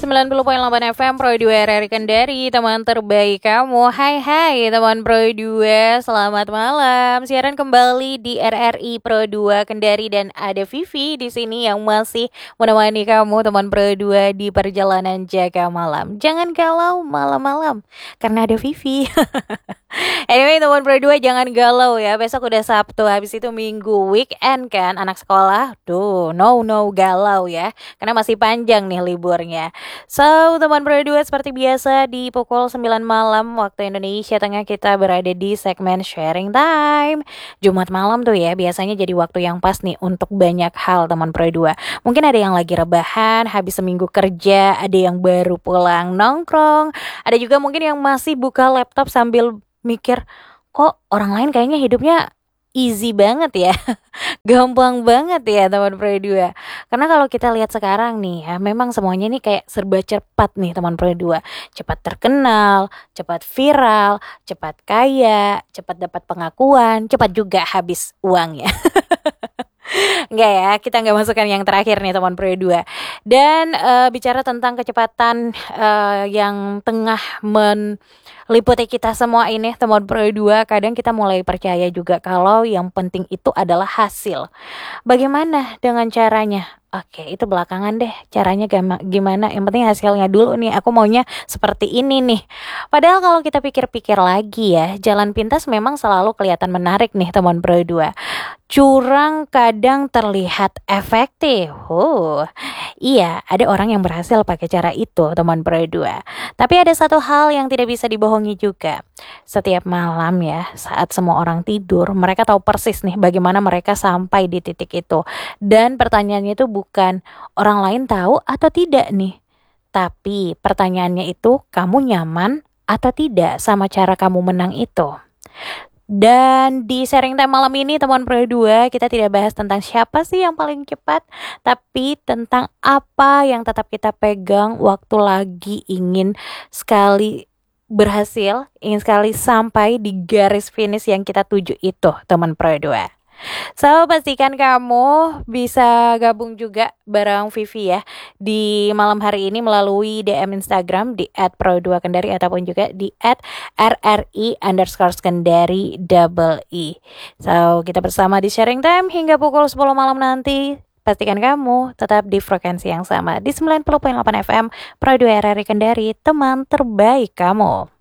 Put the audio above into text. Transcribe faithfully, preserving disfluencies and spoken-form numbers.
sembilan puluh koma delapan F M Pro dua R R I Kendari, teman terbaik kamu. Hai hai teman Pro dua, selamat malam. Siaran kembali di R R I Pro dua Kendari dan ada Vivi di sini yang masih menemani kamu teman Pro dua di perjalanan jaga malam. Jangan galau malam-malam karena ada Vivi. Anyway teman Pro dua, jangan galau ya. Besok udah Sabtu, habis itu Minggu, weekend kan, anak sekolah. Duh, no no galau ya, karena masih panjang nih liburnya. So teman Pro dua, seperti biasa di pukul sembilan malam waktu Indonesia Tengah kita berada di segmen sharing time. Jumat malam tuh ya biasanya jadi waktu yang pas nih untuk banyak hal teman Pro dua. Mungkin ada yang lagi rebahan habis seminggu kerja, ada yang baru pulang nongkrong, ada juga mungkin yang masih buka laptop sambil mikir, kok orang lain kayaknya hidupnya easy banget ya, gampang banget ya teman Pro dua. Karena kalau kita lihat sekarang nih ya, memang semuanya nih kayak serba cepat nih teman Pro dua. Cepat terkenal, cepat viral, cepat kaya, cepat dapat pengakuan, cepat juga habis uangnya. Enggak ya, kita nggak masukkan yang terakhir nih teman Pro dua. Dan uh, bicara tentang kecepatan uh, yang tengah meliputi kita semua ini teman Pro dua, kadang kita mulai percaya juga kalau yang penting itu adalah hasil. Bagaimana dengan caranya? Oke, itu belakangan deh, caranya gimana, yang penting hasilnya dulu nih, aku maunya seperti ini nih. Padahal kalau kita pikir-pikir lagi ya, jalan pintas memang selalu kelihatan menarik nih teman Pro dua. Curang kadang terlihat efektif. Oh, iya, ada orang yang berhasil pakai cara itu teman Pro dua. Tapi ada satu hal yang tidak bisa dibohongi juga. Setiap malam ya, saat semua orang tidur, mereka tahu persis nih bagaimana mereka sampai di titik itu. Dan pertanyaannya itu bukan orang lain tahu atau tidak nih, tapi pertanyaannya itu kamu nyaman atau tidak sama cara kamu menang itu. Dan di sharing time malam ini teman Pro dua, kita tidak bahas tentang siapa sih yang paling cepat, tapi tentang apa yang tetap kita pegang waktu lagi ingin sekali berhasil, ingin sekali sampai di garis finish yang kita tuju itu teman Pro dua. So, pastikan kamu bisa gabung juga bareng Vivi ya di malam hari ini melalui D M Instagram di et pro dua kendari ataupun juga di et r r i underscore kendari double i. So, kita bersama di sharing time hingga pukul sepuluh malam nanti. Pastikan kamu tetap di frekuensi yang sama di sembilan puluh koma delapan F M Pro dua R R I Kendari, teman terbaik kamu.